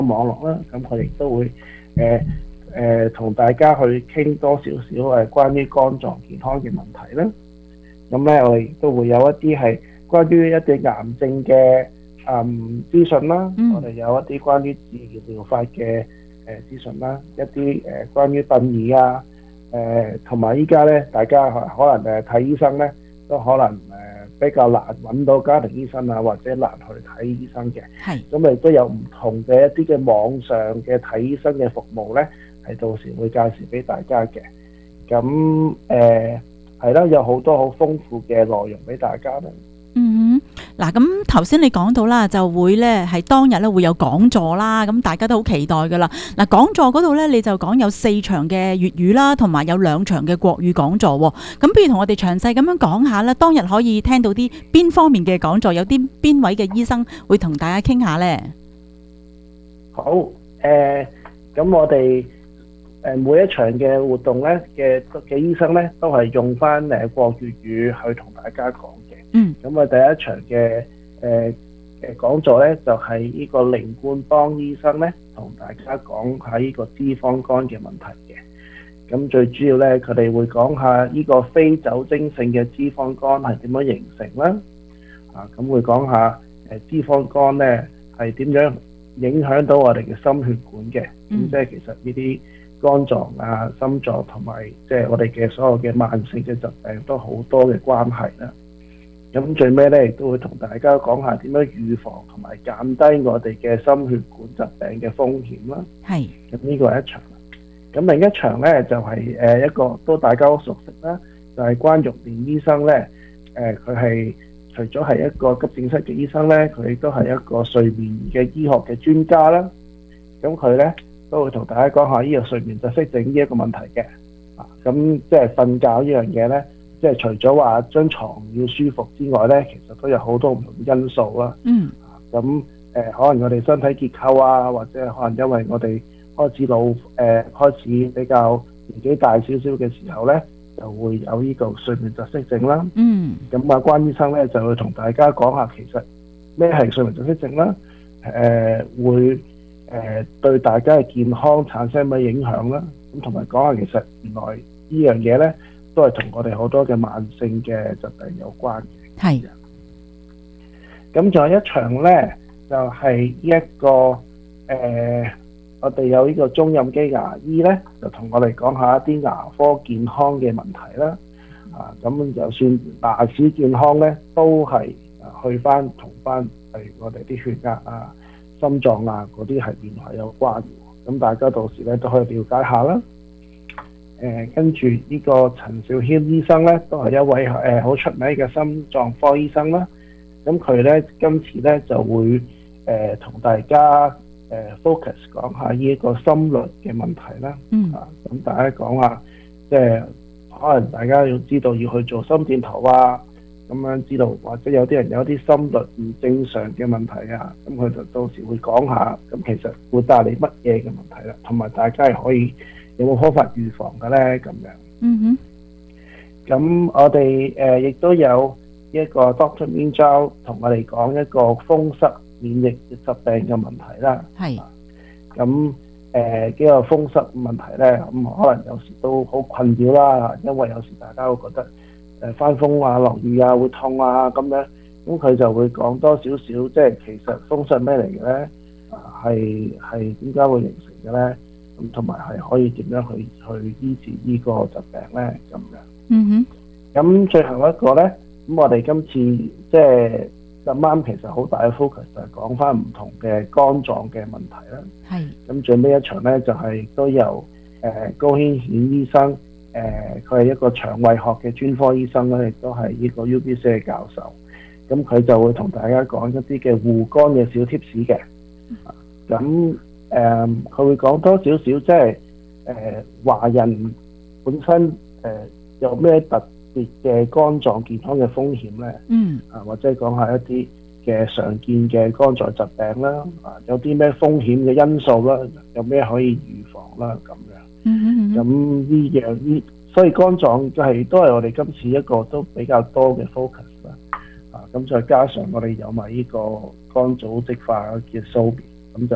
網絡啦，咁佢亦都會同大家去傾多少少關於肝臟健康嘅問題啦。咁咧我哋亦都會有一啲係關於一啲癌症嘅資訊啦，我哋有一啲關於治療療法嘅資訊啦，一啲關於殯儀啊，同埋依家咧大家可能睇醫生咧都可能比較難揾到家庭醫生啊，或者難去睇醫生嘅。 係。 咁亦都有唔同嘅一啲嘅網上嘅睇醫生嘅服務咧，係到時會介紹俾大家嘅。咁係啦，有好多好豐富嘅內容俾大家啦。 嗱，咁頭先你講到啦，就會咧係當日咧會有講座啦，咁大家都好期待噶啦。嗱，講座嗰度咧，你就講有4場嘅粵語啦，同埋有2場嘅國語講座。咁不如同我哋詳細咁樣講下咧，當日可以聽到啲邊方面嘅講座，有啲邊位嘅醫生會同大家傾下咧？ 好，咁我哋每一場嘅活動咧嘅醫生咧，都係用翻國粵語去同大家講嘅。咁第一場嘅講座咧，就係呢個凌冠邦醫生咧，同大家講下呢個脂肪肝嘅問題嘅。咁最主要咧，佢哋會講下呢個非酒精性嘅脂肪肝係點樣形成啦。咁會講下脂肪肝咧係點樣影響到我哋嘅心血管嘅。咁即係其實呢啲肝臟啊、心臟同埋即係我哋嘅所有嘅慢性嘅疾病都好多嘅關係啦。咁最尾咧亦都會同大家講下點樣預防同埋減低我哋嘅心血管疾病嘅風險啦。 係。 咁呢個係一場。咁另一場咧就係一個都大家好熟悉啦，就係關玉蓮醫生咧。佢係除咗係一個急症室嘅醫生咧，佢亦都係一個睡眠嘅醫學嘅專家啦。咁佢咧都會同大家講下呢個睡眠窒息症呢一個問題嘅。咁即係瞓覺呢樣嘢咧，即係除咗話張床要舒服之外咧，其實都有好多唔同嘅因素啦。咁可能我哋身體結構啊，或者可能因為我哋開始開始比較年紀大少少嘅時候咧，就會有呢個睡眠窒息症啦。咁關醫生咧就會同大家講下其實咩係睡眠窒息症啦，會對大家嘅健康產生咩影響啦。咁同埋講下其實原來呢樣嘢咧都係同我哋好多嘅慢性嘅疾病有關嘅。 係。 咁仲有一場咧，就係一個我哋有呢個中印基牙醫咧，就同我哋講下一啲牙科健康嘅問題啦。咁就算牙齒健康咧，都係去翻同翻例如我哋啲血壓啊、心臟啊嗰啲係原來有關嘅。咁大家到時咧都可以了解下啦。跟住呢個陳兆謙醫生咧，都係一位好出名嘅心臟科醫生啦。咁佢咧今次咧就會同大家focus 講下呢一個心率嘅問題啦。咁大家講下，即係可能大家要知道要去做心電圖啊，咁樣知道或者有啲人有啲心率唔正常嘅問題啊，咁佢就到時會講下，咁其實會帶嚟乜嘢嘅問題啦，同埋大家係可以有冇方法預防嘅咧咁樣。咁我哋亦都有一個 Dr. Min Zhao 同我哋講一個風濕免疫疾病嘅問題啦。 係。 咁呢個風濕問題咧，咁可能有時都好困擾啦，因為有時大家會覺得翻風啊、落雨啊會痛啊咁樣，咁佢就會講多少少，即係其實風濕咩嚟嘅咧？係點解會形成嘅咧？咁同埋係可以點樣去醫治呢個疾病咧？咁樣。咁最後一個咧，咁我哋今次即係咁啱，其實好大嘅 focus 就係講翻唔同嘅肝臟嘅問題啦。 係。咁最尾一場咧就係都由高軒顯醫生，佢係一個腸胃學嘅專科醫生啦，亦都係呢個 UBC 嘅教授。咁佢就會同大家講一啲嘅護肝嘅小 tips 嘅。咁佢會講多少少，即係華人本身有咩特別嘅肝臟健康嘅風險咧？或者講下一啲嘅常見嘅肝臟疾病啦，有啲咩風險嘅因素啦，有咩可以預防啦咁樣。咁所以肝臟都係我哋今次一個都比較多嘅 focus 啦。咁再加上我哋有埋呢個肝組織化嘅 SOBI，咁就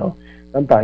咁大